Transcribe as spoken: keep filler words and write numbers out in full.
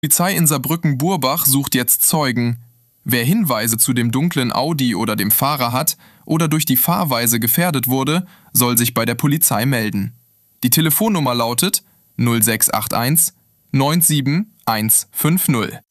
Die Polizei in Saarbrücken-Burbach sucht jetzt Zeugen. Wer Hinweise zu dem dunklen Audi oder dem Fahrer hat oder durch die Fahrweise gefährdet wurde, soll sich bei der Polizei melden. Die Telefonnummer lautet null sechs acht eins neun sieben eins fünf null.